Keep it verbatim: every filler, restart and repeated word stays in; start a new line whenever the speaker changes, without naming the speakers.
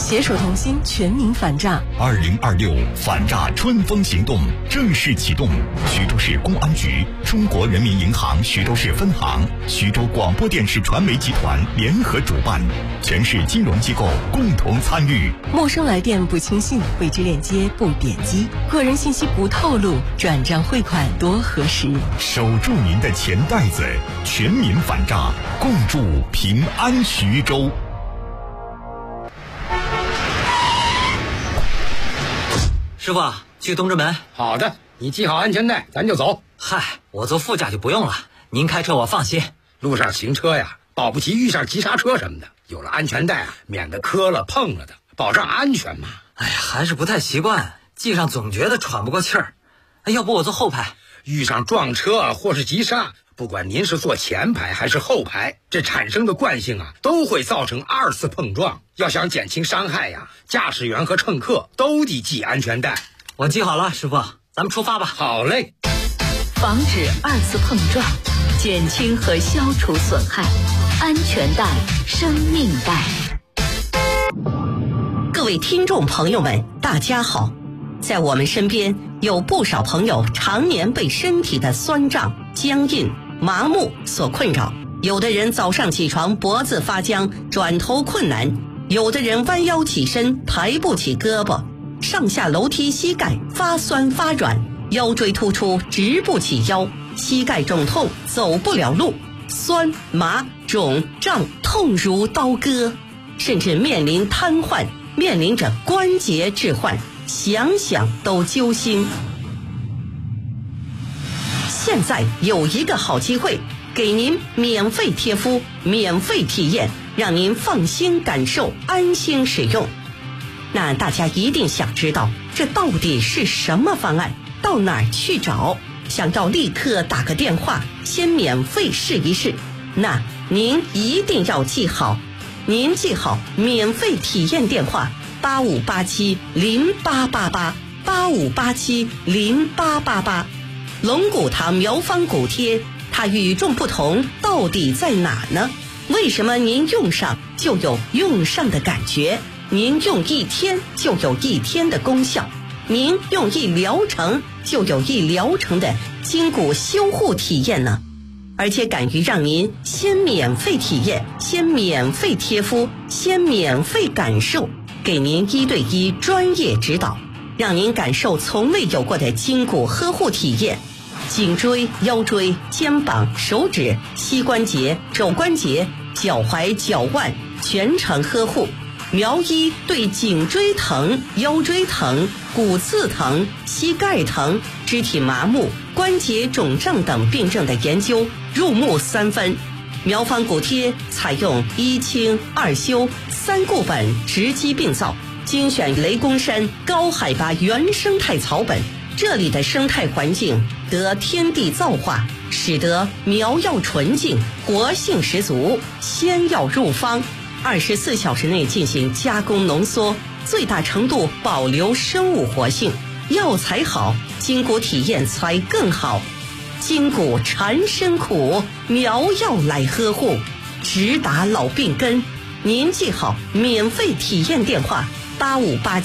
携手同心，全民反诈。
二零二六反诈春风行动正式启动。徐州市公安局、中国人民银行徐州市分行、徐州广播电视传媒集团联合主办，全市金融机构共同参与。
陌生来电不轻信，未知链接不点击，个人信息不透露，转账汇款多核实。
守住您的钱袋子，全民反诈，共筑平安徐州。
师傅，去东直门。
好的，你系好安全带，咱就走。
嗨，我坐副驾就不用了，您开车我放心。
路上行车呀，保不齐遇上急刹车什么的，有了安全带啊，免得磕了碰了的，保障安全嘛。
哎呀，还是不太习惯，系上总觉得喘不过气儿。哎，要不我坐后排？
遇上撞车或是急刹，不管您是坐前排还是后排，这产生的惯性啊，都会造成二次碰撞。要想减轻伤害呀，驾驶员和乘客都得系安全带。
我系好了，师傅，咱们出发吧。
好嘞。
防止二次碰撞，减轻和消除损害，安全带，生命带。
各位听众朋友们，大家好。在我们身边有不少朋友常年被身体的酸胀、僵硬、麻木所困扰，有的人早上起床脖子发僵，转头困难，有的人弯腰起身抬不起胳膊，上下楼梯膝盖发酸发软，腰椎突出直不起腰，膝盖肿痛走不了路，酸麻肿胀痛如刀割，甚至面临瘫痪，面临着关节置换，想想都揪心。现在有一个好机会，给您免费贴敷，免费体验，让您放心感受，安心使用。那大家一定想知道，这到底是什么方案？到哪儿去找？想要立刻打个电话，先免费试一试。那您一定要记好，您记好免费体验电话八五八七零八八八八五八七零八八八。龙骨堂苗方骨贴，它与众不同到底在哪呢？为什么您用上就有用上的感觉？您用一天就有一天的功效，您用一疗程就有一疗程的筋骨修护体验呢？而且敢于让您先免费体验，先免费贴敷，先免费感受，给您一对一专业指导，让您感受从未有过的筋骨呵护体验。颈椎、腰椎、肩膀、手指、膝关节、肘关节、脚踝、脚腕全程呵护。苗医对颈椎疼、腰椎疼、骨刺疼、膝盖疼、肢体麻木、关节肿胀等病症的研究入木三分。苗方骨贴采用一清二修三固本直击病灶，精选雷公山高海拔原生态草本，这里的生态环境得天地造化，使得苗药纯净，活性十足。先要入方，二十四小时内进行加工浓缩，最大程度保留生物活性。药材好，筋骨体验才更好。筋骨缠身苦，苗药来呵护，直达老病根。您记好免费体验电话八五八